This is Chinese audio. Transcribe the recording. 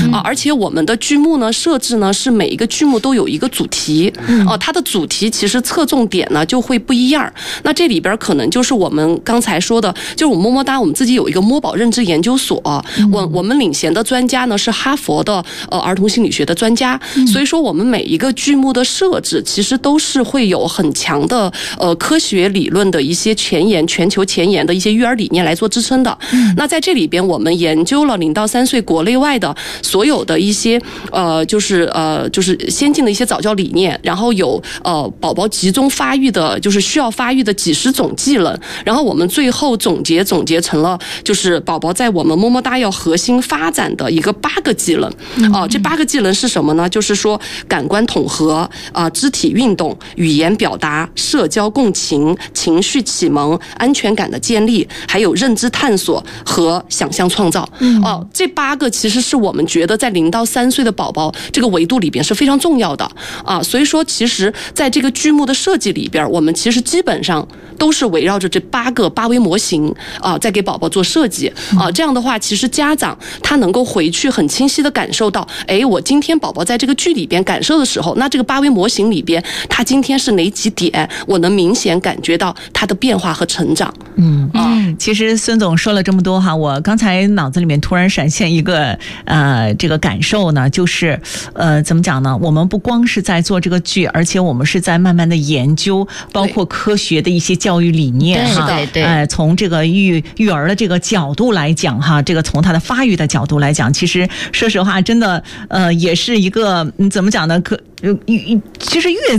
而且我们的剧目呢设置呢是每一个剧目都有一个主题，它的主题其实侧重点呢就会不一样。那这里边可能就是我们刚才说的，就是我们么么哒，我们自己有一个摸宝认知研究所，我们领衔的专家呢是哈佛的儿童心理学的专家，所以说我们每一个剧目的设置其实都是会有很强的科学理论的一些全球前沿的一些育儿理念来做支撑的。那在这里边我们研究了0到3岁国内外的所有的一些就是先进的一些早教理念，然后有宝宝集中发育的就是需要发育的几十种技能，然后我们最后总结成了就是宝宝在我们么么哒要核心发展的一个8个技能。这8个技能是什么呢？就是说感官统合肢体运动、语言表达、社交共情、情绪启蒙、安全感的建立，还有认知探索和想象创造。这8个其实是我们觉得在0到3岁的宝宝这个维度里边是非常重要的所以说其实在这个剧目的设计里边，我们其实基本上都是围绕着这8维模型在给宝宝做设计这样的话其实家长他能够回去很清晰的感受到，我今天宝宝在这个剧里边感受的时候，那这个8维模型里边他今天是哪几点，我能明显感觉到他的变化和成长。 其实孙总说了这么多哈，我刚才脑子里面突然闪现一个这个感受呢，就是怎么讲呢？我们不光是在做这个剧，而且我们是在慢慢的研究，包括科学的一些教育理念哈。 对， 从这个育儿的这个角度来讲哈，这个从他的发育的角度来讲，其实说实话，真的也是一个怎么讲呢？其实越